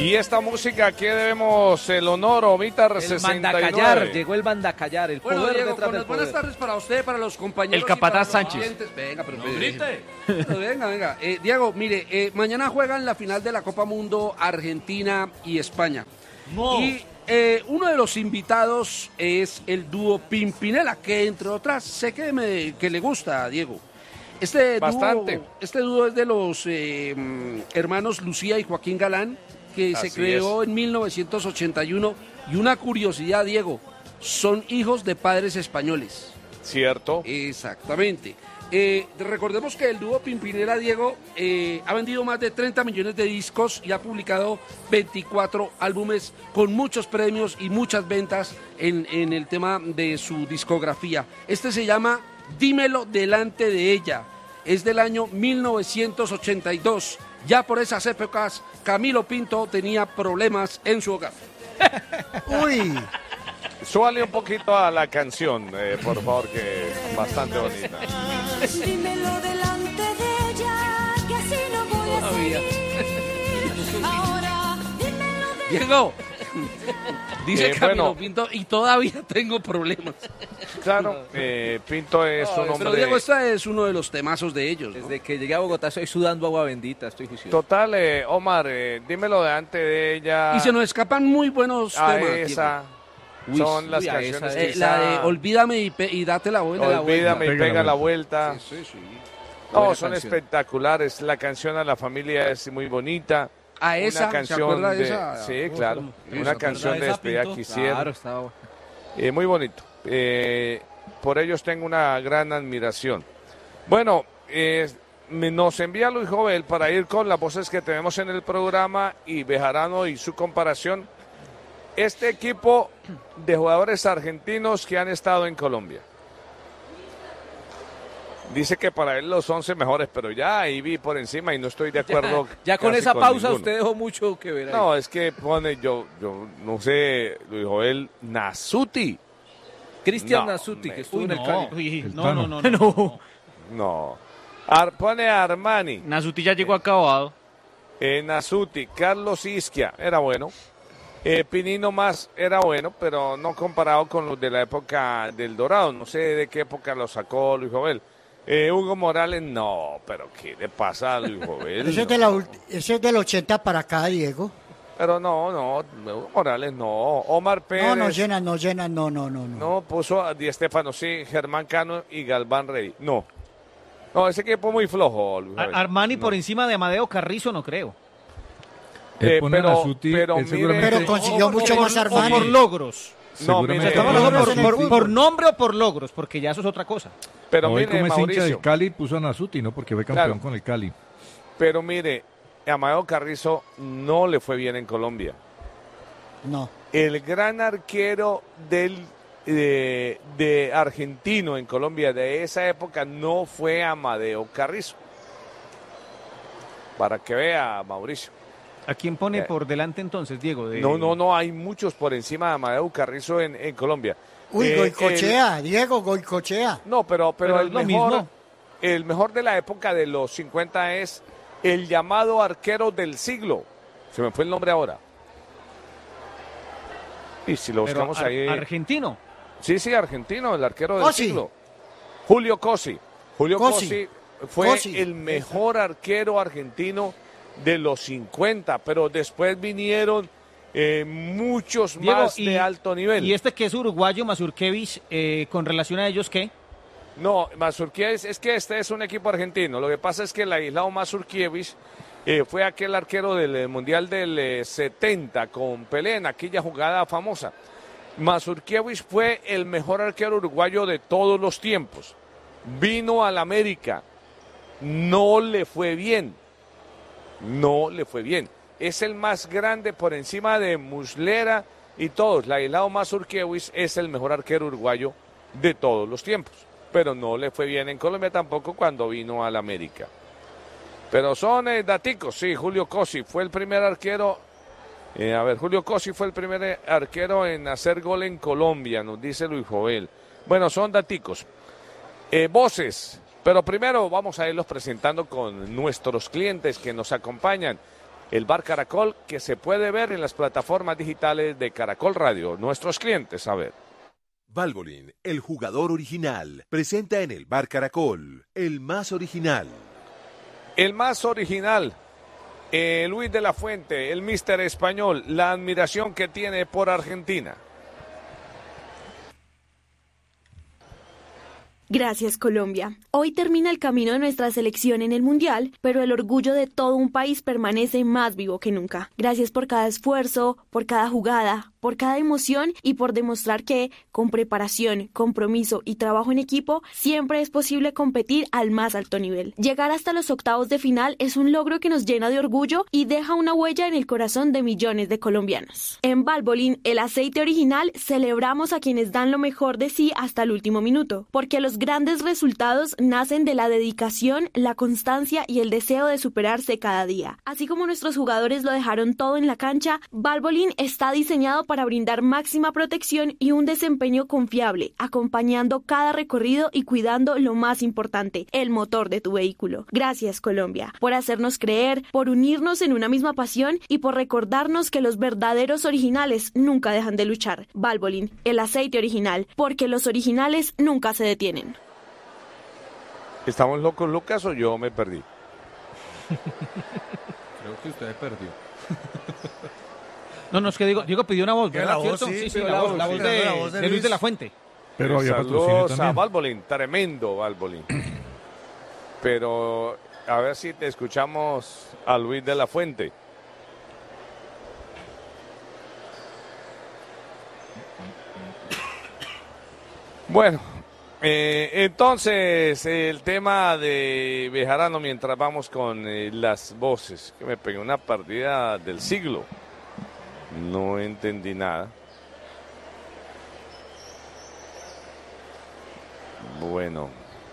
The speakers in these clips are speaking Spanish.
Y esta música, ¿qué debemos el honor, Omitar El 69? Mandacallar, llegó el Mandacallar, el Bueno, poder Diego, detrás con del las buenas poder. tardes para usted, para los compañeros. El Capataz y para los Sánchez. oyentes. Venga, pero No grite. Pero venga. Diego, mire, mañana juegan la final de la Copa Mundo Argentina y España. No. Y uno de los invitados es el dúo Pimpinela, que entre otras sé que le gusta a Diego. Bastante. Este dúo es de los hermanos Lucía y Joaquín Galán, que se Así creó en 1981. Y una curiosidad, Diego, son hijos de padres españoles. ¿Cierto? Exactamente. Recordemos que el dúo Pimpinela, Diego, ha vendido más de 30 millones de discos y ha publicado 24 álbumes con muchos premios y muchas ventas en el tema de su discografía. Este se llama Dímelo delante de ella. Es del año 1982. Ya por esas épocas, Camilo Pinto tenía problemas en su hogar. Uy, Súbale un poquito a la canción, por favor, que es bastante bonita. Dímelo delante de ella, que así no voy a seguir. Ahora, dímelo de Diego, dice Camilo bueno. Pinto, y todavía tengo problemas. Claro, Pinto es un hombre... Pero Diego, este es uno de los temazos de ellos, ¿no? Desde que llegué a Bogotá estoy sudando agua bendita, estoy juicioso. Total, Omar, dímelo delante de ella. Y se nos escapan muy buenos a temas. esa. Uy, Son las uy, a canciones esa que es. La de está- Olvídame y date la vuelta. Olvídame y Pega pega la la vuelta. Sí, sí. No, Buena son canción. espectaculares. La canción a la familia es muy bonita. A esa, Una canción ¿se acuerda de de... esa? Sí, claro. Una canción de esa, despedida Pinto? que hicieron. Claro, estaba... Muy bonito. Por ellos tengo una gran admiración. Bueno, nos envía Luis Jovel para ir con las voces que tenemos en el programa y Bejarano y su comparación. Este equipo de jugadores argentinos que han estado en Colombia. Dice que para él los 11 mejores, pero ya ahí vi por encima y no estoy de acuerdo. Ya con casi esa pausa ninguno. usted dejó mucho que ver ahí. No, es que pone, yo no sé, Luis Joel Nasuti. Cristian No, Nasuti, me- que estuvo Uy, en el no. Cali. Uy, El no, Tano. no, no, no. No. Pone a Armani, Nasuti ya llegó acabado. Nasuti, Carlos Isquia, era bueno. Pinino más era bueno, pero no comparado con los de la época del Dorado. No sé de qué época lo sacó Luis Jovel. Hugo Morales, no, pero ¿qué le pasa a Luis Jovel? ese es del 80 para acá, Diego. Pero no, Hugo Morales no. Omar Pérez. No, no llenan, no. No, puso a Di Stéfano, sí, Germán Cano y Galván Rey. No, ese equipo muy flojo, Luis Jovel. Armani No. por encima de Amadeo Carrizo no creo. Él pone a pero- Nasuti, pero él mire- seguramente... Pero consiguió mucho por- más o Armani. por logros. No, mire, seguramente Estamos Pero hablando no en el fútbol. por nombre o por logros, porque ya eso es otra cosa. pero No, él mire, como es hincha Mauricio, del Cali, puso a Nasuti, ¿no? Porque fue campeón Claro. con el Cali. pero mire, Amadeo Carrizo no le fue bien en Colombia. No. El gran arquero de argentino en Colombia de esa época no fue Amadeo Carrizo. Para que vea, Mauricio. ¿A quién pone por delante entonces, Diego? No, hay muchos por encima de Amadeo Carrizo en Colombia. Uy, Goicochea, Diego, Goicochea. No, pero Pero el es lo mejor, mismo. el mejor de la época de los 50 es el llamado arquero del siglo. Se me fue el nombre ahora. Y si lo Pero buscamos ahí. argentino. Sí, argentino, el arquero del Cosi. siglo. Julio Cosi. Julio Cosi. Cosi fue Cosi. el mejor arquero argentino de los 50, pero después vinieron muchos Diego, más de alto nivel. Y este que es uruguayo, Mazurkevich, con relación a ellos, ¿qué? No, Mazurkiewicz, es que este es un equipo argentino. Lo que pasa es que el aislado Mazurkiewicz fue aquel arquero del Mundial del 70 con Pelé en aquella jugada famosa. Mazurkiewicz fue el mejor arquero uruguayo de todos los tiempos. Vino al América, no le fue bien. Es el más grande por encima de Muslera y todos. El aislado Mazurkiewicz es el mejor arquero uruguayo de todos los tiempos. Pero no le fue bien en Colombia tampoco cuando vino al América. Pero son daticos, sí, Julio Cosi fue el primer arquero. Julio Cosi fue el primer arquero en hacer gol en Colombia, nos dice Luis Jovel. Bueno, son daticos. Voces, pero primero vamos a irlos presentando con nuestros clientes que nos acompañan. el Bar Caracol, que se puede ver en las plataformas digitales de Caracol Radio. Nuestros clientes, a ver. Valvoline, el jugador original, presenta en el Bar Caracol, el más original. El más original, Luis de la Fuente, el míster español, la admiración que tiene por Argentina. Gracias, Colombia. Hoy termina el camino de nuestra selección en el Mundial, pero el orgullo de todo un país permanece más vivo que nunca. Gracias por cada esfuerzo, por cada jugada, por cada emoción y por demostrar que, con preparación, compromiso y trabajo en equipo, siempre es posible competir al más alto nivel. Llegar hasta los octavos de final es un logro que nos llena de orgullo y deja una huella en el corazón de millones de colombianos. En Valvoline, el aceite original, celebramos a quienes dan lo mejor de sí hasta el último minuto, porque los grandes resultados nacen de la dedicación, la constancia y el deseo de superarse cada día. Así como nuestros jugadores lo dejaron todo en la cancha, Valvoline está diseñado para brindar máxima protección y un desempeño confiable, acompañando cada recorrido y cuidando lo más importante, el motor de tu vehículo. Gracias, Colombia, por hacernos creer, por unirnos en una misma pasión y por recordarnos que los verdaderos originales nunca dejan de luchar. Valvoline, el aceite original, porque los originales nunca se detienen. ¿Estamos locos, Lucas, o yo me perdí? Creo que usted perdió. No, es que Diego pidió una voz, ¿verdad? La voz, ¿Cierto? sí, la voz de Luis de la Fuente. Pero había patrocinio Saludos a también. Valvoline, tremendo Valvoline. Pero a ver si te escuchamos a Luis de la Fuente. Bueno, entonces el tema de Bejarano mientras vamos con las voces, que me pegué una partida del siglo. No entendí nada. Bueno.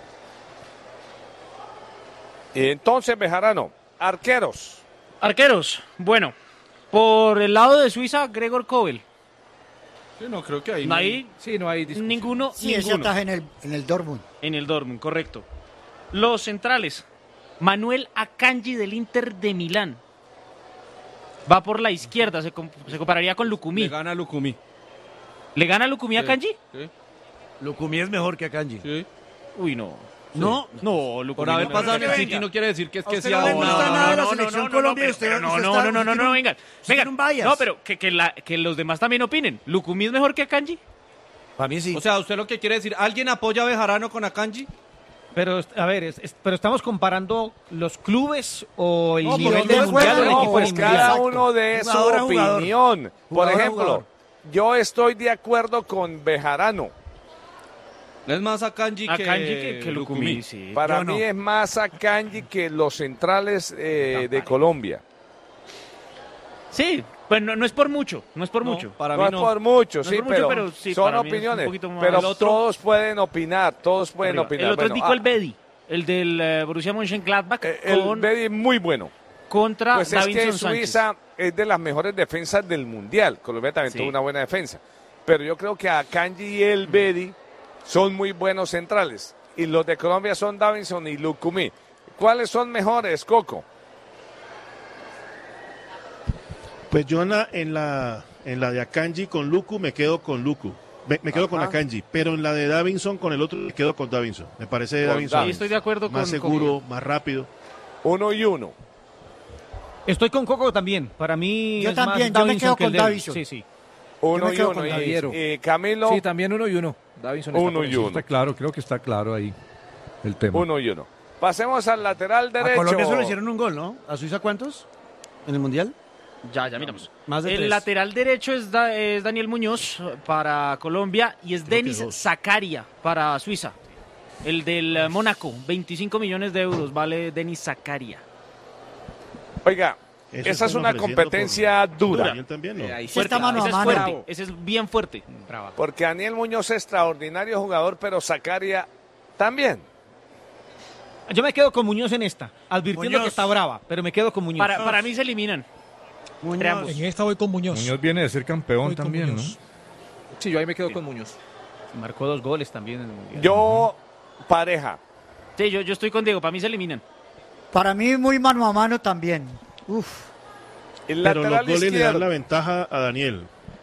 Entonces, Bejarano, arqueros. Arqueros, bueno, por el lado de Suiza, Gregor Kobel. Sí, no, creo que ahí No hay, no hay discusión. ninguno, Sí, ese ninguno. ataja en el Dortmund. En el Dortmund, correcto. Los centrales, Manuel Akanji del Inter de Milán. Va por la izquierda, se compararía con Lukumi. Le gana Lukumi. ¿Le gana Lukumi a Akanji? Sí. Lukumi es mejor que Akanji. Sí. Uy, no. No, No, Lukumi. Por haber no, pasado no, en el no, City venga. no quiere decir que es ¿A que usted sea no le bueno. gusta nada de la no, selección no, Colombia? pero- Usted- pero no, usted no, está- no, no, no, no, venga. usted Venga. tiene un bias. No, pero que los demás también opinen. ¿Lukumi es mejor que Akanji? Para mí sí. O sea, ¿usted lo que quiere decir? ¿Alguien apoya a Bejarano con Akanji? Pero, a ver, pero estamos comparando los clubes o el No, nivel porque del no mundial juega, o el No, equipo pues del mundial. cada Exacto. uno de su Jugador a jugador. opinión. Por Jugador a ejemplo, jugador. yo estoy de acuerdo con Bejarano. Es más Akanji Que Lukumi, sí. Para Yo no. mí es más Akanji que los centrales de Colombia. Sí, pues no es por mucho, no es por mucho. Para No mí es no. por mucho, No es sí, por mucho, pero, pero sí, son para mí es un opiniones. poquito más. Pero El otro- todos pueden opinar, todos pueden Arriba. opinar. El otro es Bueno, Nico Elvedi, el del Borussia Mönchengladbach, el Bedi es muy bueno. contra Pues es Davinson que Sánchez. Suiza es de las mejores defensas del Mundial. Colombia también Sí. tuvo una buena defensa. Pero yo creo que Akanji y el Bedi son muy buenos centrales. Y los de Colombia son Davinson y Lukumi. ¿Cuáles son mejores, Coco? Pues yo en la de Akanji con Luku me quedo con Luku. Me quedo con Ajá. Akanji, pero en la de Davinson con el otro me quedo con Davinson. Me parece Con Davinson Sí, estoy de acuerdo más con seguro, más rápido. 1-1. Estoy con Coco también. Para mí Yo es más también, yo me Davinson quedo que el con Davis. Davinson. Sí, sí. me quedo con 1-1. Daviero. Y Camilo, Sí, también 1-1. Davinson está por 1-1. Está claro, creo que está claro ahí el tema. 1-1. Pasemos al lateral A derecho. Colombia solo hicieron un gol, ¿no? ¿A Suiza cuántos? ¿En el Mundial? Ya miramos. Más de El 3. lateral derecho es Daniel Muñoz para Colombia y es Creo que Denis 2. Zakaria para Suiza. El del Mónaco, 25 millones de euros vale Denis Zakaria. Oiga, Eso esa es están una ofreciendo competencia dura. Daniel también, ¿no? Sí está mano Ese a es mano. fuerte, ese es bien fuerte. Porque Daniel Muñoz es extraordinario jugador, pero Zakaria también. Yo me quedo con Muñoz en esta, advirtiendo Muñoz. que está brava, pero me quedo con Muñoz. Para mí se eliminan. Entre ambos. En esta voy con Muñoz. Muñoz viene de ser campeón Voy con también, ¿no? Muñoz. Sí, yo ahí me quedo con Muñoz. Marcó 2 goles también en el Mundial. Yo, pareja. Sí, yo estoy con Diego, para mí se eliminan. Para mí muy mano a mano también. Uf. El Pero los lateral goles le dan izquierdo. la ventaja a Daniel.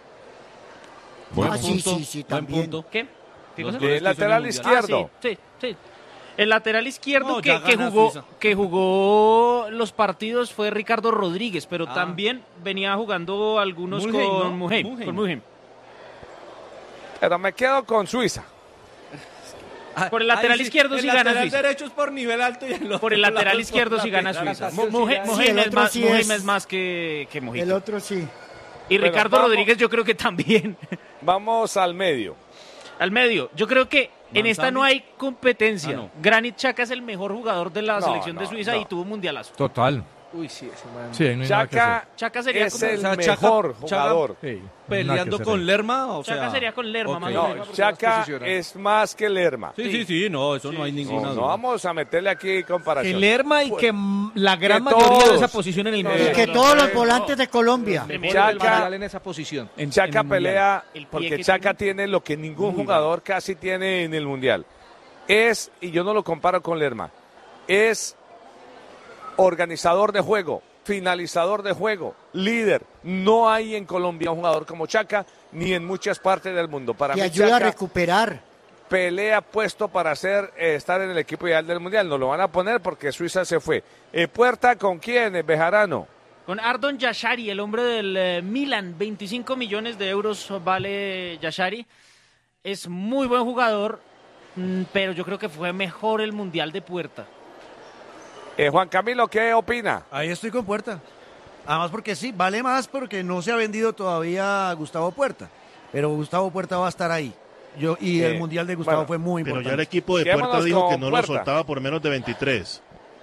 Sí, también. ¿Qué? ¿Qué cosa? El lateral izquierdo. Sí. El lateral izquierdo No, ya gana Suiza. que jugó los partidos fue Ricardo Rodríguez, pero también venía jugando algunos Mulheim, ¿no? con Mulheim. Mulheim. Con Mulheim. Pero me quedo con Suiza. Por el lateral izquierdo sí gana El lateral Suiza. derecho es por nivel alto y el otro Por el lado lateral es por izquierdo sí gana lateral. Suiza. Sí, el Mulheim otro sí es más que Mujica. El otro sí. Y Pero Ricardo vamos- Rodríguez yo creo que también. Vamos al medio. Al medio, yo creo que en esta no hay competencia. Ah, no. Granit Xhaka es el mejor jugador de la No, selección de no, Suiza no. y tuvo un mundialazo. Total. Uy, sí, ese man. Sí, ahí no hay nada que hacer. Chaka Xhaka sería es como el o sea, mejor Chaka- jugador. Sí, nada Peleando que hacer con ahí. Lerma, o sea... Chaka sería con Lerma, ok. más o No, menos. Chaka es más que Lerma. Sí, no, eso no hay ninguna No, duda. no vamos a meterle aquí Que comparación. Lerma y que la gran que mayoría de todos. esa posición en el Y mundial. que todos los volantes de Colombia. Chaka, en esa posición. Chaka pelea El pie porque que Chaka tiene lo que ningún jugador casi tiene en el Mundial. Es, y yo no lo comparo con Lerma, es organizador de juego, finalizador de juego, líder. No hay en Colombia un jugador como Chaka, ni en muchas partes del mundo. Para Que mí ayuda a Chaka recuperar. pelea puesto para estar en el equipo ideal del Mundial. No lo van a poner porque Suiza se fue. ¿Puerta con quién? Bejarano. Con Ardon Yashari, el hombre del Milan, 25 millones de euros vale Yashari. Es muy buen jugador, pero yo creo que fue mejor el Mundial de Puerta. Juan Camilo, ¿qué opina? Ahí estoy con Puerta. Además porque sí, vale más porque no se ha vendido todavía Gustavo Puerta. Pero Gustavo Puerta va a estar ahí. Y el Mundial de Gustavo bueno, fue muy Pero importante. ya el equipo de Quedémonos Puerta dijo con que no Puerta. lo soltaba por menos de 23.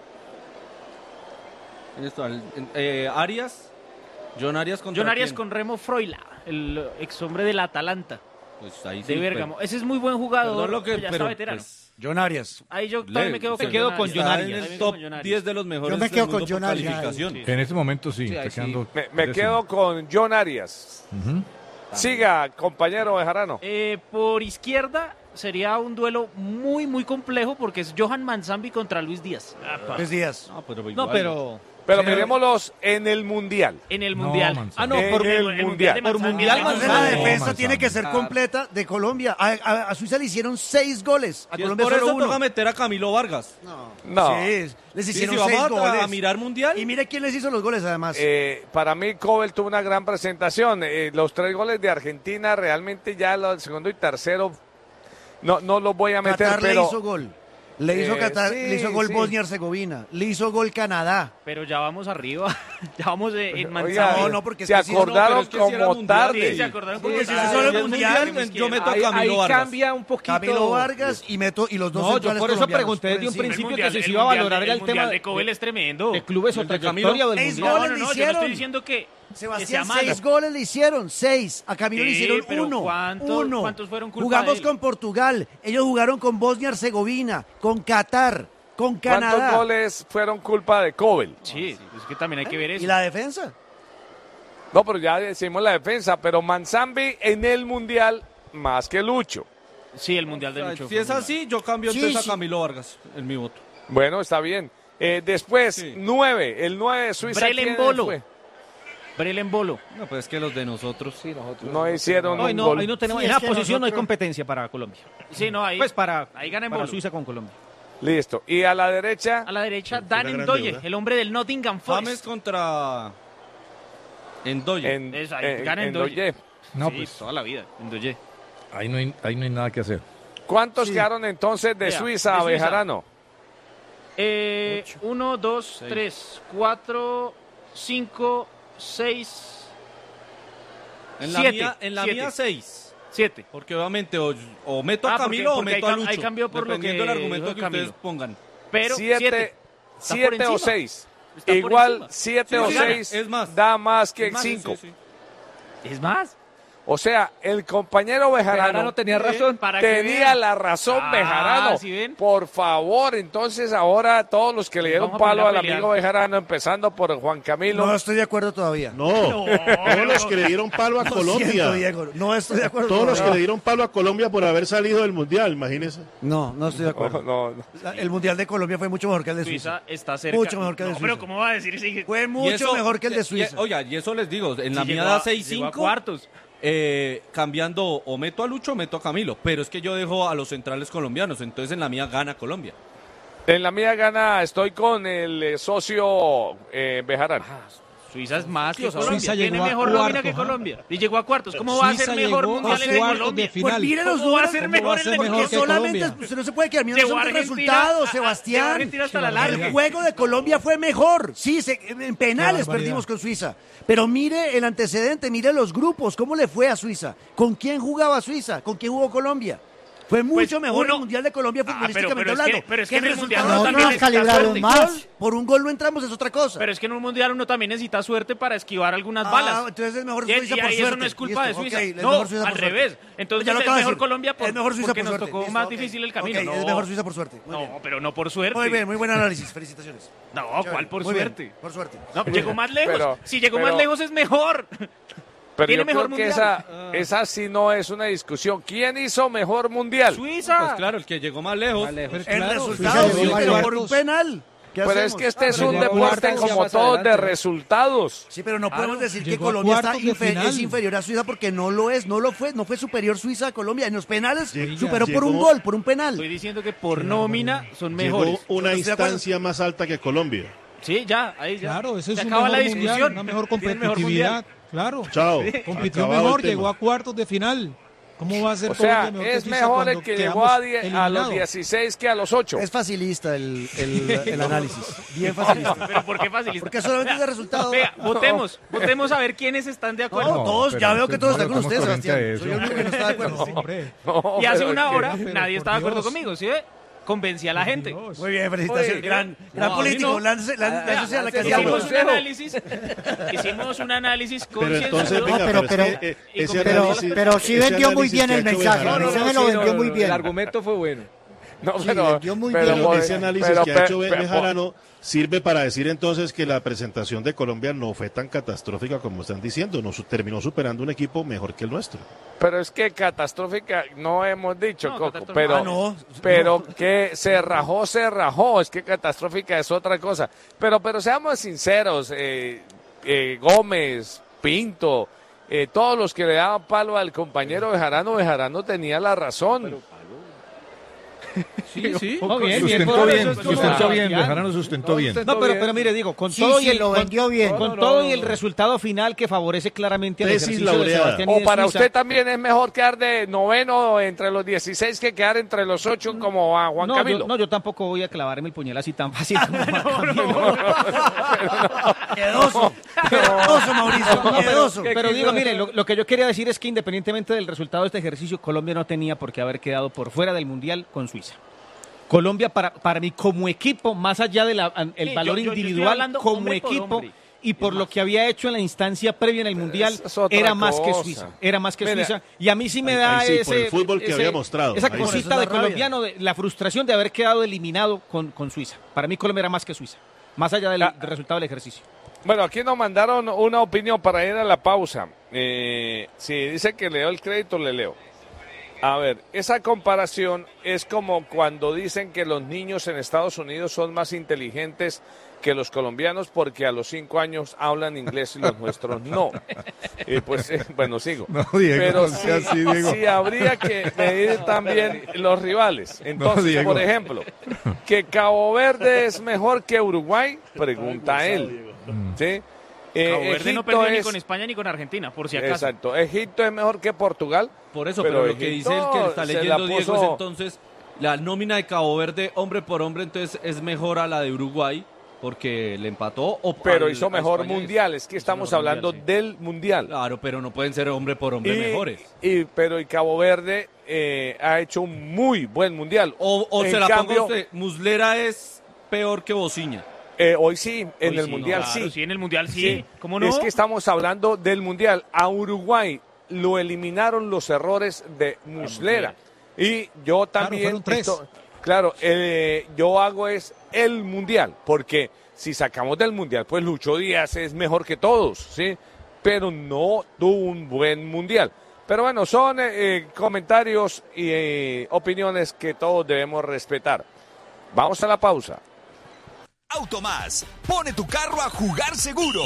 Ahí está, Arias, John Arias contra John Arias quién? con Remo Freuler, el ex hombre del Atalanta, Pues ahí de sí, Bérgamo. Ese es muy buen jugador, Perdón lo que- ya está pero, veterano. pues, John Arias. Ahí yo también me quedo se con quedó John con Arias. John Ahí en me el quedo top con John Arias. 10 de los mejores Yo me del quedo mundo con John por Arias. calificación. En este momento sí, Sí, ahí está quedando Me décimo. quedo con John Arias. Ujú. Siga, compañero Bejarano. Por izquierda sería un duelo muy, muy complejo porque es Johan Manzambi contra Luis Díaz. Luis Díaz. No, pero No, igual. pero... Pero miremoslos en el Mundial. En el No, Mundial. Manzambi. no, por el el Mundial. de Por Manzambi. Mundial, Entonces Manzambi. la No, defensa Manzambi. tiene que ser completa de Colombia. A Suiza le hicieron 6 goles. A Si es Colombia por solo eso 1. toca meter a Camilo Vargas. No. Sí, les Sí, hicieron si vamos 6 a goles. mirar Mundial. Y mire quién les hizo los goles además. Para mí, Cobel tuvo una gran presentación. Los 3 goles de Argentina, realmente ya el segundo y tercero, no los voy a meter, Qatar pero le hizo gol. Le hizo Qatar, sí, le hizo gol sí. Bosnia-Herzegovina. Le hizo gol Canadá. Pero ya vamos arriba. Ya vamos en Oiga, Manzambi. No, porque es se que sí, no, acordaron pero es que si era como mundial, tarde. Sí, se acordaron Sí, porque sí, sí, solo el Si es Mundial, yo meto a Ahí, Camilo ahí Vargas. cambia un poquito. Camilo Vargas y los dos No, yo centrales por eso colombianos pregunté desde un por encima. principio Mundial- que si se el iba a mundial- valorar el tema Mundial de Cobel es tremendo. de clubes o El de trayectoria del 6 mundial. goles No, le yo no hicieron. estoy diciendo que Sebastián, sea malo. 6 goles le hicieron, 6. A Camilo le Sí, hicieron pero 1. ¿cuántos fueron culpa Jugamos de él? con Portugal. Ellos jugaron con Bosnia-Herzegovina, con Qatar, con Canadá. ¿Cuántos goles fueron culpa de Cobel? Sí, es que también hay que ver eso. ¿Y la defensa? No, pero ya decimos la defensa, pero Manzambi en el Mundial más que Lucho. Sí, el Mundial de O sea, Lucho. si es así, yo cambio Sí, entonces sí. a Camilo Vargas en mi voto. Bueno, está bien. Después, Sí. 9, el 9 de Suiza. Brelen ¿quién Bolo. fue? Brelen Bolo. No, pues es que los de nosotros. Sí, No hicieron No, un ahí no, gol. ahí no tenemos, Sí, en es esa que posición no hay nosotros- competencia para Colombia. Sí, no, ahí, Pues para ahí gana en para Bolo. Suiza con Colombia. Listo. Y a la derecha, A la derecha, Una Dan gran Endoye, deuda. el hombre del Nottingham James Forest. contra Endoye. Eso, ahí gana Endoye. Ndoye. No, Sí, pues toda la vida, Endoye. ahí no hay nada que hacer. ¿Cuántos quedaron entonces de Vea, Suiza, de Suiza. Bejarano? 1, 2, 3, 4, 5, 6, En la 7. mía, en la mía 6. 7. Porque obviamente o meto a Ah, Camilo porque o meto a ahí Lucho. cambió por lo dependiendo que del argumento dijo que Camilo. ustedes pongan. Pero 7 7 o 6. Está por Igual encima. 7 Sí, o sí, 6 es más. da más que Es más, 5. sí, sí. Es más. O sea, el compañero Bejarano tenía razón. Para que tenía vean. la razón, Ah, Bejarano. ¿sí ven? Por favor, entonces ahora todos los que le dieron Vamos a palo poner a al pelear. amigo Bejarano, empezando por Juan Camilo. No estoy de acuerdo todavía. No, todos los que le dieron palo a Lo Colombia. siento, Diego, no estoy de acuerdo. Todos los que todavía. le dieron palo a Colombia por haber salido del Mundial, imagínese. No, no estoy de acuerdo. No. El Mundial de Colombia fue mucho mejor que el de Suiza. Suiza está cerca. Mucho mejor que el de No, Suiza. pero ¿cómo va a decir si Fue Y mucho eso- mejor que el de y- Suiza. Oiga, y eso les digo, en la si mía llegó da a 6-5. cuartos? Cambiando o meto a Lucho o meto a Camilo, pero es que yo dejo a los centrales colombianos, entonces en la mía gana Colombia. En la mía gana, estoy con el socio Bejarano. Suiza es más que Suiza Colombia. Tiene llegó a mejor nómina cuartos, que ¿ah? Colombia. Y llegó a cuartos. ¿Cómo va a ser Suiza mejor llegó mundial a en cuartos Colombia? de final. Pues miren los ¿Cómo va a números. ser ¿Cómo va mejor a en ser el mejor Porque que solamente Colombia? usted no se puede quedar mirando Llegó son Argentina resultados, llegó Sebastián. Argentina hasta la El larga. juego de Colombia fue mejor. Sí, en penales barbaridad. perdimos con Suiza. Pero mire el antecedente, mire los grupos, cómo le fue a Suiza. ¿Con quién jugaba Suiza? ¿Con quién jugó Colombia? Fue mucho mejor el Mundial de Colombia futbolísticamente hablando. pero es que en el Mundial no uno también nos necesita calibraron suerte. más. Por un gol no entramos, es otra cosa. Pero es que en un mundial uno también necesita suerte para esquivar algunas Ah, balas. entonces es mejor Y- Suiza y por ahí suerte. eso no es culpa Listo, de Suiza. ok, es No, mejor Suiza al por suerte. revés. Entonces Ya lo es acabo de mejor decir. Colombia Es mejor Suiza porque por nos suerte. tocó Listo, más ok. difícil el camino. Ok, No, es mejor Suiza por suerte. Muy bien. no, pero no por suerte. Muy bien, muy buen análisis. Felicitaciones. No, ¿cuál por Muy bien, suerte? por suerte. No, llegó más lejos. Pero- si llegó pero- más lejos es mejor. Pero ¿Tiene yo mejor creo que mundial? esa sí no es una discusión. ¿Quién hizo mejor mundial? Suiza. Pues claro, el que llegó más lejos. Pero El claro, resultado, Suiza sí, llegó a pero por cuartos. un penal. ¿Qué Pero es hacemos? que este es pero un llegó a deporte cuartos como más todos adelante, de ¿no? resultados. Sí, pero no podemos decir que llegó a Colombia está cuartos de final. es inferior a Suiza porque no lo es, no fue superior Suiza a Colombia. En los penales Llegó- superó por un llegó- gol, por un penal. Estoy diciendo que por nómina son Llegó mejores. una Yo estoy de acuerdo. instancia más alta que Colombia. Sí, ya, ahí ya. Claro, ese es Se un acaba mejor la mundial, discusión. una mejor Tiene mejor competitividad. Claro. Chao. Compitió Acabado mejor, el tema. llegó a cuartos de final. ¿Cómo va a ser O sea, Colombia mejor que es Suiza mejor el cuando que llegó a, quedamos a los eliminados? 16 que a los 8. Es facilista el análisis. Bien facilista. Pero ¿por qué facilista? Porque solamente es de resultado. Vea, votemos a ver quiénes están de acuerdo. No, todos, ya veo que todos están con estamos ustedes, corriente Sebastián. de Soy eso. el único que no está de acuerdo. Hombre, No, Y hace pero una es que- hora pero nadie por estaba de acuerdo Dios. conmigo, ¿sí ve? Convencí a la gente. Dios. Muy bien, felicitaciones. Oye, gran no, a mí político. no. Láncese a la casilla. Hicimos un análisis Pero entonces, concienzudo. venga, pero- pero es que, y ese pero- análisis- pero sí ese vendió muy análisis bien que ha el hecho mensaje. Bejarano- Ese me lo vendió muy bien. El argumento fue bueno. No, Sí, pero, vendió muy pero bien. por- Ese análisis pero que ha hecho pe- Bejarano sirve para decir entonces que la presentación de Colombia no fue tan catastrófica como están diciendo, terminó superando un equipo mejor que el nuestro. Pero es que catastrófica no hemos dicho, No, Coco. catastrófica. Pero, no. pero que se rajó. Es que catastrófica es otra cosa. Pero seamos sinceros, Gómez, Pinto, todos los que le daban palo al compañero Bejarano tenía la razón. Sí, sí. Oh, bien, Sustentó por bien, eso es sustentó como- bien, Bejarano sustentó bien. No, pero mire, digo, con Sí, todo sí, y el, lo vendió bien. con todo y el resultado final que favorece claramente al Tesis ejercicio de laureada. Sebastián y O de para Suiza. usted también es mejor quedar de noveno entre los 16 que quedar entre los 8 como a Juan No, Camilo. yo tampoco voy a clavarme el puñal así tan fácil como Juan Camilo. Quedoso. Quedoso, Mauricio. Quedoso. Pero digo, mire, lo que yo quería decir es que independientemente del resultado de este ejercicio, Colombia no tenía por qué haber quedado por fuera del Mundial con Suiza. Colombia, para mí, como equipo, más allá del Sí, valor yo estoy individual, hablando como hombre por equipo, hombre. y por lo que había hecho en la instancia previa en el Mundial, es otra era más que cosa. Suiza. Era más que Mira, Suiza. Y a mí sí me ahí da sí, por ese... el fútbol que había mostrado. Esa Ahí sí. Por eso cosita es de la rabia. colombiano, de la frustración de haber quedado eliminado con Suiza. Para mí Colombia era más que Suiza. Más allá del resultado del ejercicio. Bueno, aquí nos mandaron una opinión para ir a la pausa. Si dice que leo el crédito, le leo. A ver, esa comparación es como cuando dicen que los niños en Estados Unidos son más inteligentes que los colombianos porque a los 5 años hablan inglés y los nuestros no. Bueno, sigo. No, Diego, Pero no sea así, Diego. sí habría que medir también los rivales. Entonces, Diego. por ejemplo, ¿que Cabo Verde es mejor que Uruguay? Pregunta él. ¿Sí? Cabo Verde no Egipto perdió ni es- con España ni con Argentina, por si acaso. Exacto. Egipto es mejor que Portugal. Por eso, pero lo que dice el que está se la leyendo Diego puso- es entonces la nómina de Cabo Verde, hombre por hombre, entonces es mejor a la de Uruguay porque le empató. Pero a hizo mejor España mundial. Es que estamos mejor hablando mundial, del mundial. Claro, pero no pueden ser hombre por hombre mejores. Pero Cabo Verde ha hecho un muy buen mundial. O En se la pongo cambio, a usted, Muslera es peor que Bociña. Hoy sí, en Hoy el sí, mundial Claro, sí. sí, en el Mundial sí. ¿Cómo no? Es que estamos hablando del mundial. A Uruguay lo eliminaron los errores de Muslera. Y yo también, fueron 3. yo hago es el Mundial, porque si sacamos del Mundial, pues Lucho Díaz es mejor que todos, ¿sí? Pero no tuvo un buen Mundial. Pero bueno, son comentarios y opiniones que todos debemos respetar. Vamos a la pausa. Automás, pone tu carro a jugar seguro.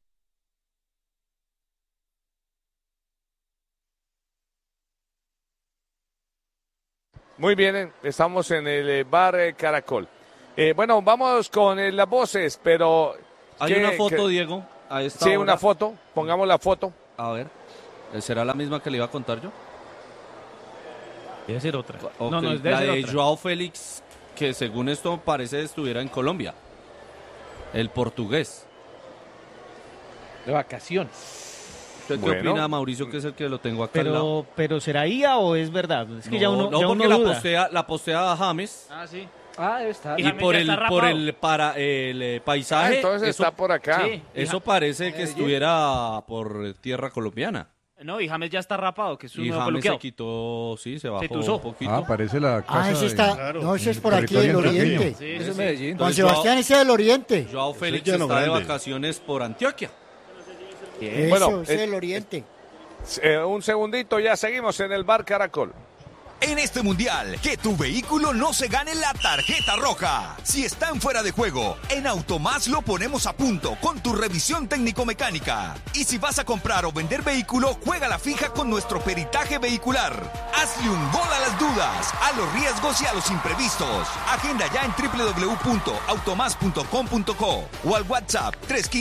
Muy bien, estamos en el bar Caracol. Bueno, vamos con las voces, pero... Hay una foto, Diego, a esta Sí, hora. una foto, pongamos la foto. A ver, ¿será la misma que le iba a contar yo? Debe ser otra. O No, que debe la ser de otra. Joao Félix, que según esto parece estuviera en Colombia. El portugués. De vacaciones. ¿Usted qué opina, Mauricio, que es el que lo tengo acá al lado? Pero ¿será IA o es verdad? Es que No, ya uno, no, ya porque uno duda. la postea James. Ah, sí. Ah, debe estar. Y por el paisaje. Entonces eso, está por acá. Sí. Eso parece que estuviera por tierra colombiana. No, y James ya está rapado, que es un Y nuevo James se peluqueado. quitó, sí, se bajó tuzó. un poquito. Ah, parece la casa. ese está. Claro. No, ese es por El aquí, del territorio oriente. antioqueño. Sí, Eso sí, es sí. Medellín. Juan Entonces, Sebastián ese es del oriente. Joao Félix llano está de grande. vacaciones por Antioquia. Eso, Bueno, ese es del oriente. Un segundito, ya seguimos en el bar Caracol. En este mundial, que tu vehículo no se gane la tarjeta roja. Si están fuera de juego, en Automás lo ponemos a punto con tu revisión técnico-mecánica. Y si vas a comprar o vender vehículo, juega la fija con nuestro peritaje vehicular. Hazle un gol a las dudas, a los riesgos y a los imprevistos. Agenda ya en www.automás.com.co o al WhatsApp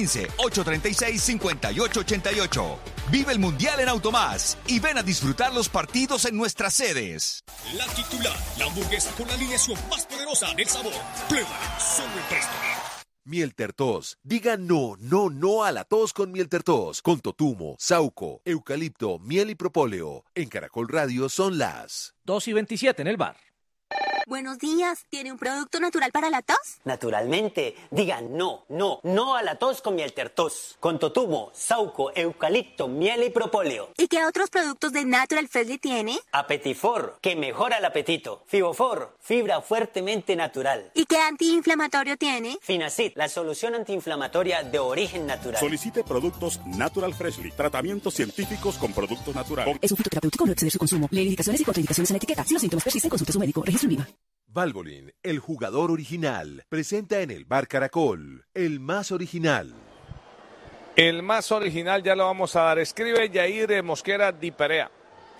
315-836-5888. Vive el mundial en Automás y ven a disfrutar los partidos en nuestras sedes. La titular, la hamburguesa con la alineación más poderosa del sabor. Pruébala, solo en Presto. Mieltertos. Diga no, no, no a la tos con Mieltertos. Con totumo, sauco, eucalipto, miel y propóleo. En Caracol Radio son las 2:27 en el bar. Buenos días, ¿tiene un producto natural para la tos? Naturalmente, digan no, no, no a la tos con Mieltertos. Con totumo, sauco, eucalipto, miel y propóleo. ¿Y qué otros productos de Natural Freshly tiene? Apetifor, que mejora el apetito. Fibofor, fibra fuertemente natural. ¿Y qué antiinflamatorio tiene? Finacid, la solución antiinflamatoria de origen natural. Solicite productos Natural Freshly. Tratamientos científicos con productos naturales. Es un fitoterapéutico, no exceder su consumo. Lee indicaciones y contraindicaciones en la etiqueta. Si los síntomas persisten, consulte a su médico. Registro en Viva. Valvoline, el jugador original, presenta en el bar Caracol, el más original. El más original ya lo vamos a dar. Escribe Yair Mosquera Di Perea.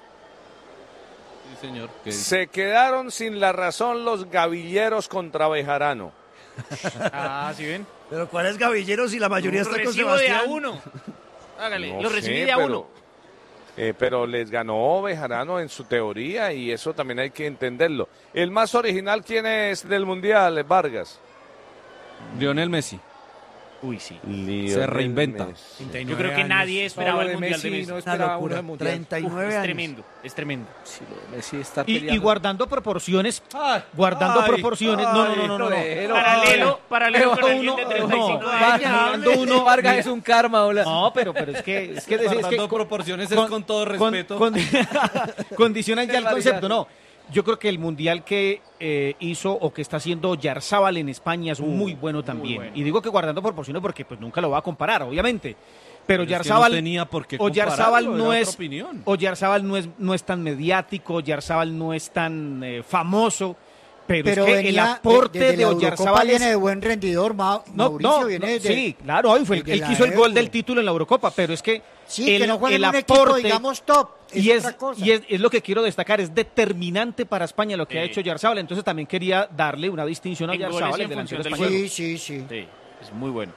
Sí, señor. Se quedaron sin la razón los gavilleros contra Bejarano. Ah, ¿sí ven? Pero ¿cuáles gavilleros si la mayoría está con Recibo de Sebastián? A1. Hágale, No lo sé, recibí de A1. Pero les ganó Bejarano en su teoría y eso también hay que entenderlo. El más original, ¿quién es del Mundial, Vargas? Lionel Messi. Uy, sí. Se reinventa. Yo creo que nadie esperaba el Mundial de Messi. No esperaba uno del Mundial. 39 es años. tremendo, es tremendo. Sí, lo de Messi está Y peleando. guardando proporciones, Ay, proporciones, no. Paralelo con alguien uno, de 35 no, años. guardando uno, Vargas es un karma, hola. No, pero es que Guardando proporciones es con todo respeto. Condicionan ya Qué el barbaridad. concepto, no. Yo creo que el mundial que hizo o que está haciendo Yarzábal en España es muy bueno también. bueno. Y digo que guardando proporciones porque pues nunca lo va a comparar, obviamente. Pero Es que Yarzábal no tenía por qué Oyarzábal compararlo, no era es otra opinión. Oyarzábal no es tan mediático, Oyarzábal no es tan famoso, pero es que el venía aporte desde de la Oyarzábal Eurocopa es viene de buen rendidor, Mauricio viene de... sí, claro, hoy desde él la quiso el gol Euro. del título en la Eurocopa, pero es que Sí, que no juega en un equipo, aporte, digamos, top. y otra cosa. es lo que quiero destacar, es determinante para España lo que ha hecho Oyarzábal, entonces también quería darle una distinción a En goles Oyarzábal, y el en función delantero del español. Sí. Sí, es muy bueno.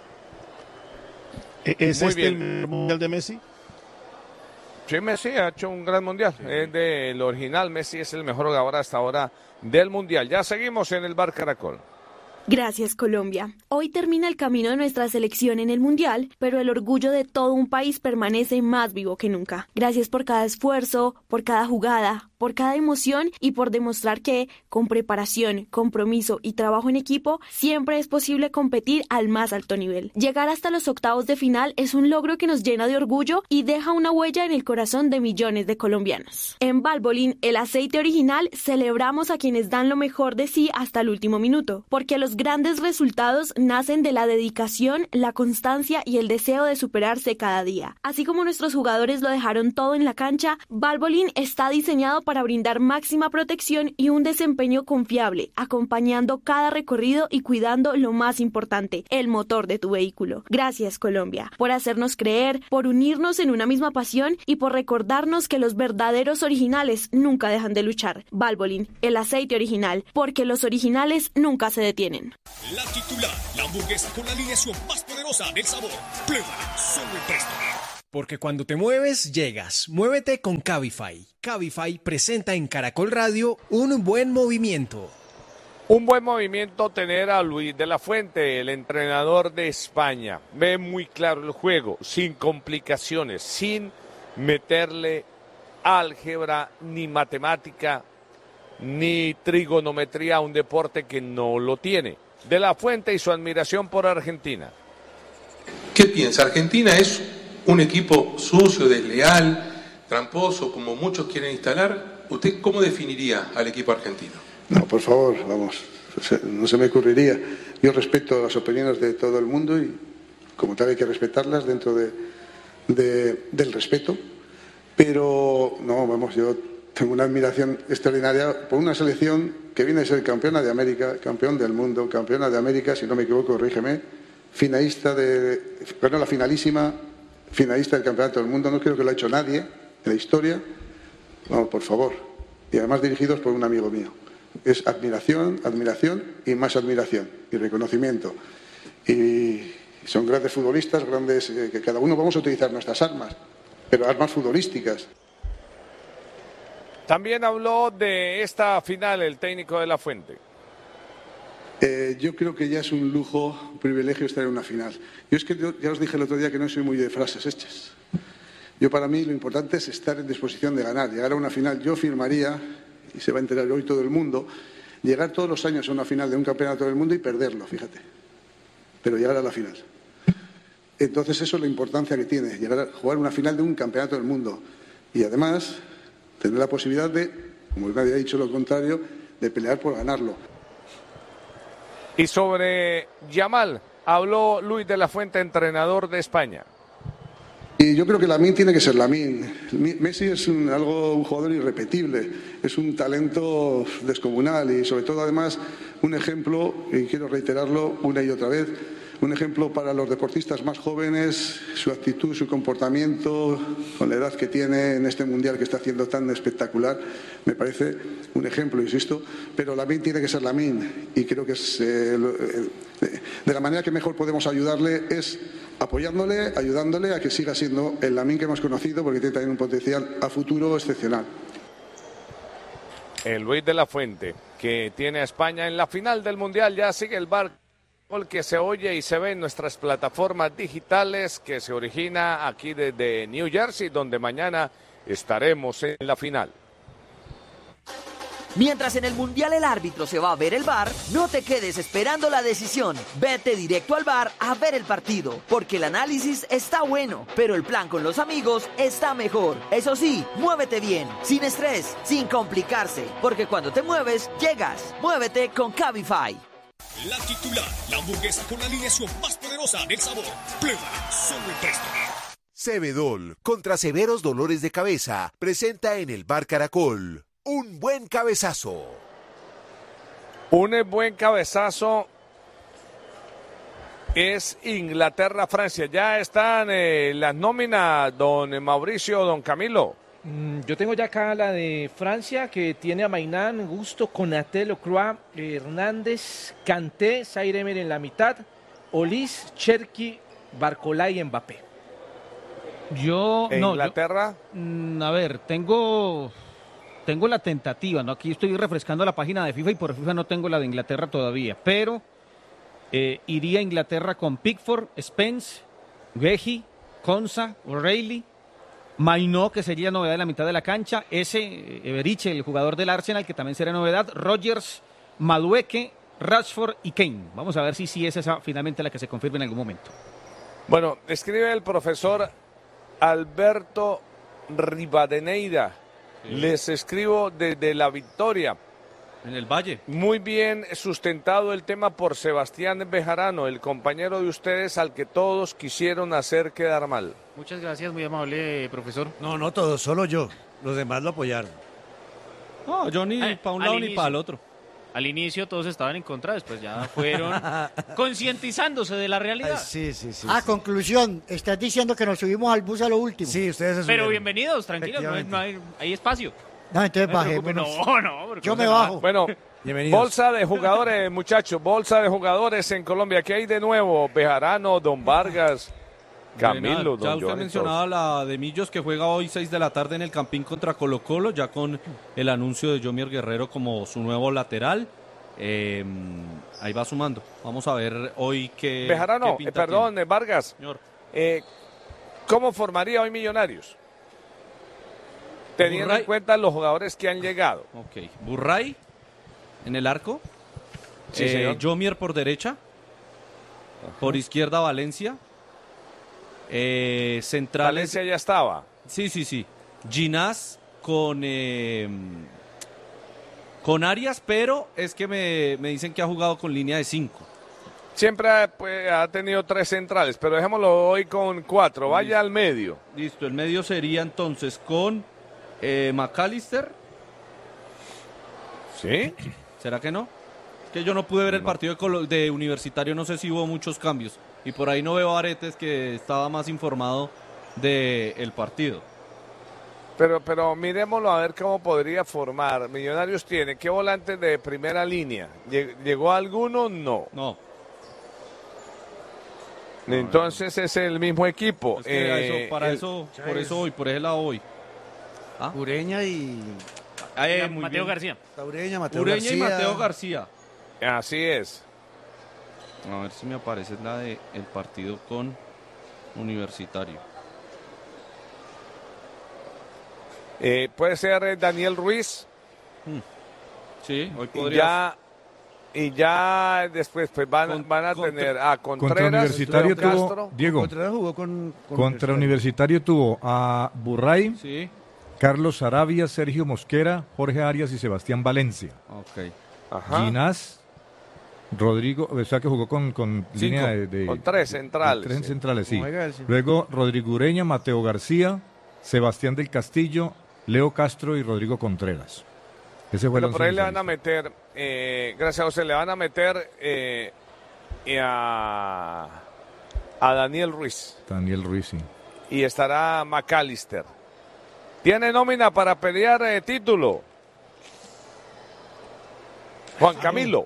¿Es Muy este bien. el mundial de Messi? Sí, Messi ha hecho un gran Mundial. Es del original. Messi es el mejor jugador hasta ahora del Mundial. Ya seguimos en el bar Caracol. Gracias, Colombia. Hoy termina el camino de nuestra selección en el Mundial, pero el orgullo de todo un país permanece más vivo que nunca. Gracias por cada esfuerzo, por cada jugada, por cada emoción y por demostrar que, con preparación, compromiso y trabajo en equipo, siempre es posible competir al más alto nivel. Llegar hasta los octavos de final es un logro que nos llena de orgullo y deja una huella en el corazón de millones de colombianos. En Valvoline, el aceite original, celebramos a quienes dan lo mejor de sí hasta el último minuto, porque los grandes resultados nacen de la dedicación, la constancia y el deseo de superarse cada día. Así como nuestros jugadores lo dejaron todo en la cancha, Valvoline está diseñado para brindar máxima protección y un desempeño confiable, acompañando cada recorrido y cuidando lo más importante, el motor de tu vehículo. Gracias, Colombia, por hacernos creer, por unirnos en una misma pasión y por recordarnos que los verdaderos originales nunca dejan de luchar. Valvoline, el aceite original, porque los originales nunca se detienen. La titular, la hamburguesa con la alineación más poderosa del sabor. Pruébala, solo en Presto. Porque cuando te mueves, llegas. Muévete con Cabify. Cabify presenta en Caracol Radio un buen movimiento. Un buen movimiento tener a Luis de la Fuente, el entrenador de España. Ve muy claro el juego, sin complicaciones, sin meterle álgebra ni matemática ni trigonometría a un deporte que no lo tiene. De la Fuente y su admiración por Argentina. ¿Qué piensa? ¿Argentina es un equipo sucio, desleal, tramposo, como muchos quieren instalar? ¿Usted cómo definiría al equipo argentino? No, por favor, vamos, no se me ocurriría. Yo respeto las opiniones de todo el mundo y como tal hay que respetarlas dentro del respeto, pero no, vamos, yo tengo una admiración extraordinaria por una selección que viene a ser campeona de América, campeón del mundo, campeona de América, si no me equivoco, corrígeme, ganó la finalísima, finalista del campeonato del mundo, no creo que lo ha hecho nadie en la historia, vamos, por favor, y además dirigidos por un amigo mío. Es admiración, admiración y más admiración y reconocimiento. Y son grandes futbolistas, grandes, que cada uno vamos a utilizar nuestras armas, pero armas futbolísticas. También habló de esta final el técnico de la Fuente. Yo creo que ya es un lujo, un privilegio estar en una final. Yo es que ya os dije el otro día que no soy muy de frases hechas. Yo para mí lo importante es estar en disposición de ganar, llegar a una final. Yo firmaría, y se va a enterar hoy todo el mundo, llegar todos los años a una final de un campeonato del mundo y perderlo, fíjate. Pero llegar a la final. Entonces eso es la importancia que tiene, llegar a jugar una final de un campeonato del mundo. Y además tener la posibilidad de, como nadie ha dicho lo contrario, de pelear por ganarlo. Y sobre Yamal, habló Luis de la Fuente, entrenador de España. Y yo creo que Lamine tiene que ser Lamine. Messi es un jugador irrepetible, es un talento descomunal y sobre todo además un ejemplo, y quiero reiterarlo una y otra vez, un ejemplo para los deportistas más jóvenes, su actitud, su comportamiento, con la edad que tiene en este mundial que está haciendo tan espectacular, me parece un ejemplo, insisto, pero Lamine tiene que ser Lamine y creo que es, de la manera que mejor podemos ayudarle es apoyándole, ayudándole a que siga siendo el Lamine que hemos conocido porque tiene también un potencial a futuro excepcional. El Luis de la Fuente, que tiene a España en la final del mundial, ya sigue el bar que se oye y se ve en nuestras plataformas digitales, que se origina aquí desde New Jersey, donde mañana estaremos en la final. Mientras en el Mundial el árbitro se va a ver el VAR, no te quedes esperando la decisión. Vete directo al VAR a ver el partido, porque el análisis está bueno, pero el plan con los amigos está mejor. Eso sí, muévete bien, sin estrés, sin complicarse, porque cuando te mueves, llegas. Muévete con Cabify. La titular, la hamburguesa con la alineación más poderosa del sabor. Pruébala, solo en Presto. Cebedol, contra severos dolores de cabeza, presenta en el Bar Caracol un buen cabezazo. Un buen cabezazo es Inglaterra-Francia. Ya están las nóminas, don Mauricio, don Camilo. Yo tengo ya acá la de Francia, que tiene a Mainán, Gusto, Konaté, Lacroix, Hernández, Kanté, Zaire Emery en la mitad, Olis, Cherki, Barcola y Mbappé. ¿Inglaterra? A ver, tengo la tentativa, ¿no? Aquí estoy refrescando la página de FIFA y por FIFA no tengo la de Inglaterra todavía, pero Iría a Inglaterra con Pickford, Spence, Guehi, Konsa, O'Reilly, Mainó, que sería novedad en la mitad de la cancha, Eberiche, el jugador del Arsenal, que también será novedad, Rodgers, Madueke, Rashford y Kane. Vamos a ver si es esa finalmente la que se confirme en algún momento. Bueno, escribe el profesor Alberto Rivadeneira. Sí. Les escribo desde La Victoria. En el Valle. Muy bien sustentado el tema por Sebastián Bejarano, el compañero de ustedes al que todos quisieron hacer quedar mal. Muchas gracias, muy amable, profesor. No todos, solo yo. Los demás lo apoyaron. No, yo ni para un lado ni para el otro. Al inicio todos estaban en contra, después ya fueron concientizándose de la realidad. Sí. Conclusión, estás diciendo que nos subimos al bus a lo último. Sí, ustedes se Pero bienvenidos, tranquilos, no hay espacio. No, entonces bajémonos. No, yo me bajo. Bueno, bolsa de jugadores, muchachos, bolsa de jugadores en Colombia. ¿Qué hay de nuevo? Bejarano, Don Vargas, Camilo, ya usted mencionaba la de Millos, que juega hoy 6 de la tarde en el Campín contra Colo Colo, ya con el anuncio de Yomier Guerrero como su nuevo lateral. Ahí va sumando. Vamos a ver hoy qué Bejarano, qué perdón, tiene. Vargas. Señor. ¿Cómo formaría hoy Millonarios? Teniendo en cuenta los jugadores que han llegado. Ok, Burray en el arco. Sí, señor. Yomier por derecha. Por izquierda Valencia. Centrales. Valencia ya estaba. Sí. Ginás con Arias, pero es que me dicen que ha jugado con línea de 5. Siempre ha tenido 3 centrales, pero dejémoslo hoy con 4. Vaya Listo. al medio. Listo, el medio sería entonces con McAllister. ¿Sí? ¿Será que no? Es que yo no pude ver el partido de Universitario, no sé si hubo muchos cambios. Y por ahí no veo a Aretes, que estaba más informado del partido. Pero miremoslo a ver cómo podría formar. Millonarios tiene, ¿qué volantes de primera línea? ¿Llegó alguno? No. Entonces es el mismo equipo. Es que por ese lado hoy. Ureña y... Mateo García. Ureña y Mateo García. Así es. A ver si me aparece la de el partido con Universitario. Puede ser Daniel Ruiz. Sí, hoy podría. Y ya después pues van a tener a Contreras, contra Universitario León tuvo, Castro. Diego, Contreras jugó contra Universitario tuvo a Burray, sí. Carlos Sarabia, Sergio Mosquera, Jorge Arias y Sebastián Valencia. Ok. Ajá. Ginás, Rodrigo, o sea que jugó con línea de... Con 3 centrales. 3 centrales, sí. Sí. Luego Rodrigo Ureña, Mateo García, Sebastián del Castillo, Leo Castro y Rodrigo Contreras. Ese fue Pero por ahí le van a meter, gracias a José, le van a meter a Daniel Ruiz. Daniel Ruiz, sí. Y estará McAllister. ¿Tiene nómina para pelear título? Juan Camilo.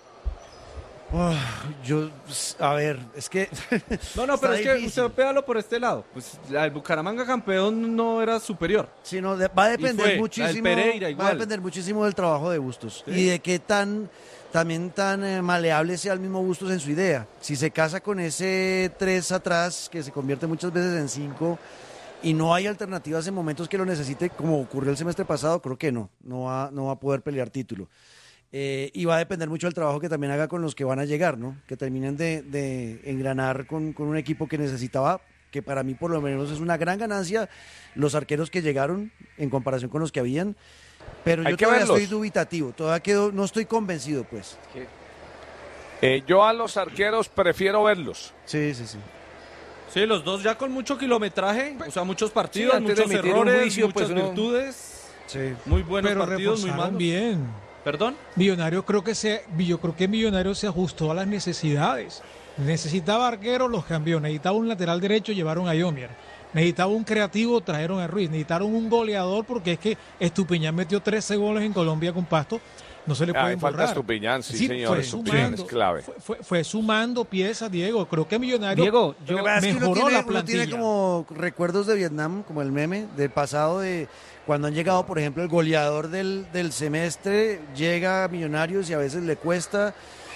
A ver, es que... No, pero es difícil. que usted péalo por este lado. Pues el Bucaramanga campeón no era superior. Sí, no, va a depender muchísimo. Pereira, igual. Va a depender muchísimo del trabajo de Bustos. Sí. Y de qué tan maleable sea el mismo Bustos en su idea. Si se casa con ese 3 atrás, que se convierte muchas veces en 5, y no hay alternativas en momentos que lo necesite, como ocurrió el semestre pasado, creo que no va a poder pelear título. Y va a depender mucho del trabajo que también haga con los que van a llegar, ¿no? Que terminen de engranar con un equipo que necesitaba, que para mí por lo menos es una gran ganancia, los arqueros que llegaron en comparación con los que habían. Pero yo todavía estoy dubitativo, no estoy convencido, pues. Yo a los arqueros prefiero verlos. Sí. Sí, los dos ya con mucho kilometraje, o sea, muchos partidos, sí, muchos errores, juicio, muchas virtudes. Sí. Muy buenos pero partidos, muy reforzaron malos. bien. ¿Perdón? Yo creo que Millonarios se ajustó a las necesidades. Necesitaba arqueros, los cambió. Necesitaba un lateral derecho, llevaron a Yomier. Necesitaba un creativo, trajeron a Ruiz. Necesitaron un goleador, porque es que Estupiñán metió 13 goles en Colombia con Pasto. No se le puede borrar. Falta Estupiñán, sí, señor. Estupiñán es clave. Fue sumando piezas, Diego. Creo que Millonarios mejoró la plantilla. Uno tiene como recuerdos de Vietnam, como el meme del pasado de cuando han llegado, por ejemplo, el goleador del semestre llega a Millonarios y a veces le cuesta.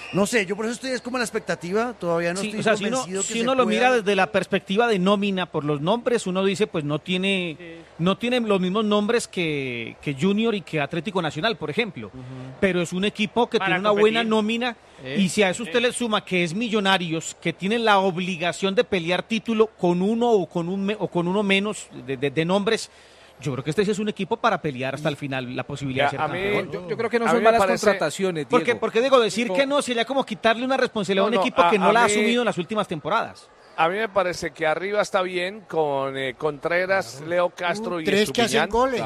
No sé, yo por eso estoy es como la expectativa, todavía no estoy convencido que si uno se lo pueda... mira desde la perspectiva de nómina por los nombres, uno dice pues no tiene los mismos nombres que Junior y que Atlético Nacional, por ejemplo, pero es un equipo que tiene una buena nómina y si a eso usted le suma que es Millonarios, que tiene la obligación de pelear título con uno o con uno menos de nombres. Yo creo que este es un equipo para pelear hasta el final la posibilidad de ser campeón. Yo creo que no son malas contrataciones, Diego. Porque digo, decir que no sería como quitarle una responsabilidad a un equipo que no la ha asumido en las últimas temporadas. A mí me parece que arriba está bien con Contreras, Leo Castro y tres que hacen Estupiñán. goles.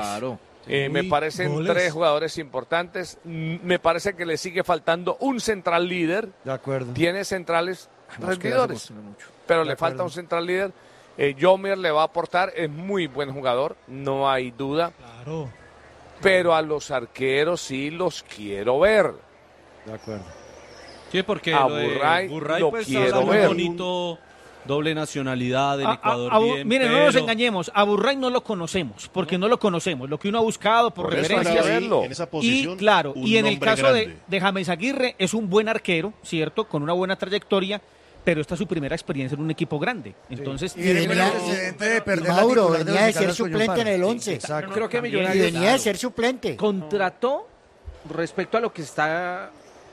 Me parecen tres jugadores importantes. Me parece que le sigue faltando un central líder. De acuerdo. Tiene centrales rendidores, pero le falta un central líder. Jomer le va a aportar, es muy buen jugador, no hay duda. Claro. Pero a los arqueros sí los quiero ver. De acuerdo. Sí, porque a Burray lo pues, quiero muy ver. bonito, doble nacionalidad en Ecuador. Bien, miren, pero... no nos engañemos, a Burray no lo conocemos, porque no lo conocemos. Lo que uno ha buscado por referencias. En esa posición, y claro, un y en el nombre caso grande. de James Aguirre es un buen arquero, ¿cierto? Con una buena trayectoria, pero esta es su primera experiencia en un equipo grande. Entonces, Y venía de perder la Mauro, titular venía de los ser Carlos suplente Coño en el Parra. 11. Exacto. Creo que Y Millonarios venía de ser suplente. contrató respecto a lo que está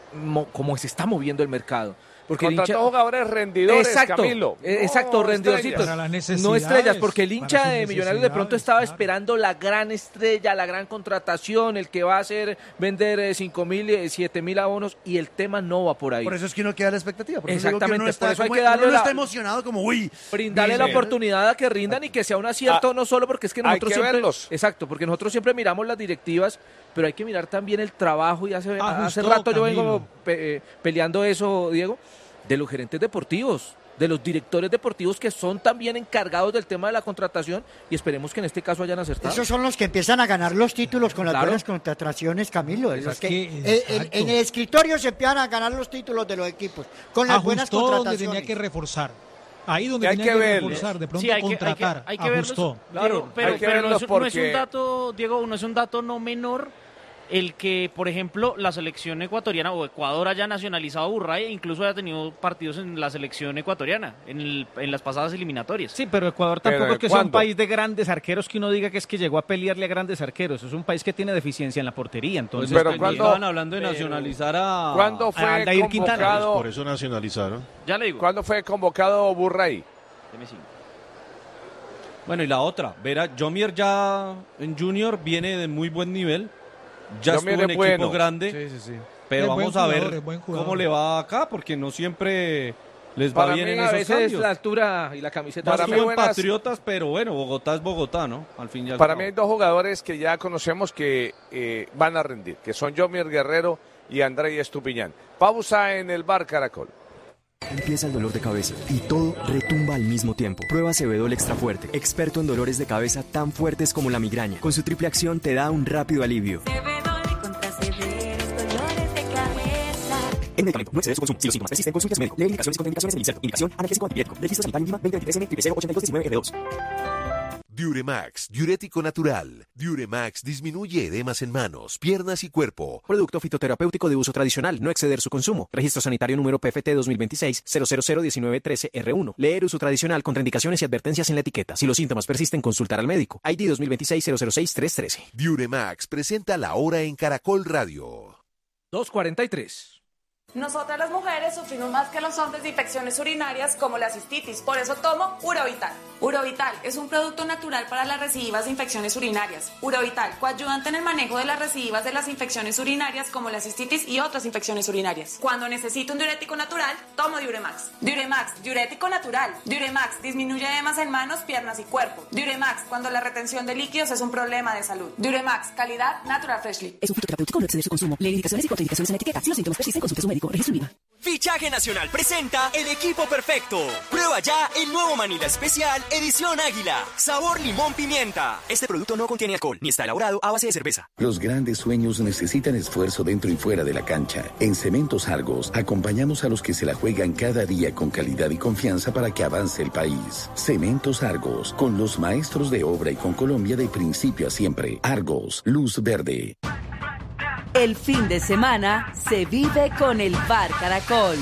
como se está moviendo el mercado. Porque Contrató jugadores rendidores, exacto, Camilo. exacto, No rendidorcitos. Para las necesidades, No estrellas, porque el para hincha sus de Millonarios de pronto necesidades, estaba claro. esperando la gran estrella, la gran contratación, el que va a hacer vender 5.000, 7.000 abonos, y el tema no va por ahí. Por eso es que uno queda a la expectativa. Por eso digo que Exactamente, uno está por eso hay como- que darle uno no la- está emocionado como, uy, Brindarle la bien. oportunidad a que rindan y que sea un acierto, no solo porque es que Hay nosotros que siempre... verlos. Exacto, porque nosotros siempre miramos las directivas, pero hay que mirar también el trabajo, y hace Ajustó, rato yo Camilo. vengo peleando eso, Diego, de los gerentes deportivos, de los directores deportivos que son también encargados del tema de la contratación, y esperemos que en este caso hayan acertado. Esos son los que empiezan a ganar los títulos con las Claro. buenas contrataciones, Camilo. Los Es que, que, exacto. en el escritorio se empiezan a ganar los títulos de los equipos con las buenas Ajustó donde contrataciones. tenía que reforzar. Ahí donde Y hay tenía que que verlos. reforzar, de pronto Sí, hay que contratar, verlos, ajustó. Claro, Diego, pero, hay que pero verlos no es porque- un dato, Diego, no es un dato no menor el que, por ejemplo, la selección ecuatoriana o Ecuador haya nacionalizado a Burray e incluso haya tenido partidos en la selección ecuatoriana en las pasadas eliminatorias. sí, pero Ecuador ¿Pero tampoco de es que sea un cuándo? país de grandes arqueros que uno diga que es que llegó a pelearle a grandes arqueros. Es un país que tiene deficiencia en la portería. Entonces, Pero Pues ¿cuándo- estaban hablando de nacionalizar a... ¿Cuándo fue Aldair Quintana. convocado? Por eso nacionalizaron. Ya le digo. ¿Cuándo fue convocado Burray? Deme 5. Bueno, y la otra, verá, Jomier ya en Junior viene de muy buen nivel, ya Jomier estuvo en es equipo bueno. grande, pero Es buen vamos a jugador, ver es buen jugador. cómo le va acá, porque no siempre les va Para bien mí, en a esos veces cambios. la altura y la camiseta... Para Para mí en buenas- Patriotas, pero bueno, Bogotá es Bogotá, ¿no? Al fin y al Para cabo. mí hay dos jugadores que ya conocemos que van a rendir, que son Jomier Guerrero y Andrei Estupiñán. Pausa en el bar Caracol. Empieza el dolor de cabeza y todo retumba al mismo tiempo. Prueba Cebedol Extra Fuerte, experto en dolores de cabeza tan fuertes como la migraña. Con su triple acción te da un rápido alivio. Contra severos dolores de cabeza. El medicamento no excede su consumo. Si los síntomas persisten, consulte a su médico. Lee indicaciones y contraindicaciones en el inserto. Indicación análisis antibiótico. Registro sanitario mínima 2023N008219F2. Diuremax, diurético natural. Diuremax disminuye edemas en manos, piernas y cuerpo. Producto fitoterapéutico de uso tradicional, no exceder su consumo. Registro sanitario número PFT 2026-0001913R1. Leer uso tradicional, contraindicaciones y advertencias en la etiqueta. Si los síntomas persisten, consultar al médico. ID 2026-006-313. Diuremax presenta la hora en Caracol Radio. 2:43. Nosotras las mujeres sufrimos más que los hombres de infecciones urinarias como la cistitis, por eso tomo Urovital. Urovital es un producto natural para las recidivas de infecciones urinarias. Urovital, coayudante en el manejo de las recidivas de las infecciones urinarias como la cistitis y otras infecciones urinarias. Cuando necesito un diurético natural, tomo Diuremax. Diuremax, diurético natural. Diuremax disminuye edemas en manos, piernas y cuerpo. Diuremax, cuando la retención de líquidos es un problema de salud. Diuremax, calidad Natural Freshly. Es un fitoterapéutico, no exceder su consumo. Lee indicaciones y contraindicaciones en la etiqueta. Si los síntomas persisten, consulte a su médico. Registro IVA. Fichaje Nacional presenta el equipo perfecto. Prueba ya el nuevo Manila Especial Edición Águila. Sabor limón pimienta. Este producto no contiene alcohol ni está elaborado a base de cerveza. Los grandes sueños necesitan esfuerzo dentro y fuera de la cancha. En Cementos Argos acompañamos a los que se la juegan cada día con calidad y confianza para que avance el país. Cementos Argos, con los maestros de obra y con Colombia de principio a siempre. Argos, luz verde. El fin de semana se vive con el Bar Caracol.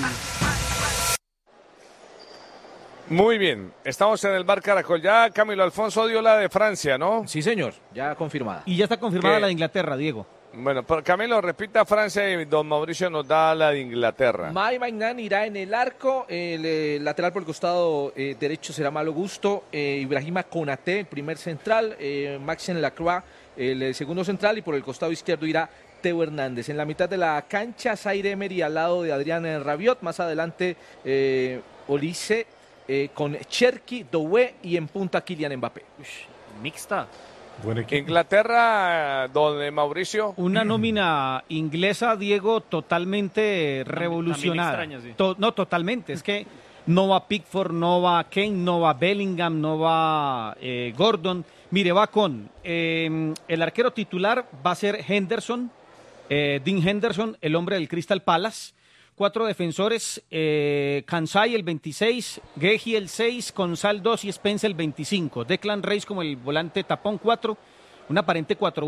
Muy bien, estamos en el Bar Caracol. Ya Camilo Alfonso dio la de Francia, ¿no? Sí, señor, ya confirmada. Y ya está confirmada ¿Qué? la de Inglaterra, Diego. Bueno, pero Camilo, repita Francia y don Mauricio nos da la de Inglaterra. Mai Maignan irá en el arco, el lateral por el costado derecho será Malo Gusto, Ibrahima Konaté, el primer central, Maxen Lacroix, el segundo central, y por el costado izquierdo irá Teo Hernández. En la mitad de la cancha, Zaire Emery al lado de Adrián Rabiot, más adelante Olise con Cherki, Doué y en punta Kylian Mbappé. Mixta. Inglaterra, don Mauricio. Una nómina inglesa, Diego, totalmente revolucionada. También extraña, sí. No, totalmente. Es que no va Pickford, no va Kane, no va Bellingham, no va Gordon. Mire, va con el arquero titular, va a ser Henderson, Dean Henderson, el hombre del Crystal Palace. 4 defensores, Kansai el 26, Gehi el 6, Consal 2 y Spence el 25. Declan Rice como el volante tapón 4, un aparente 4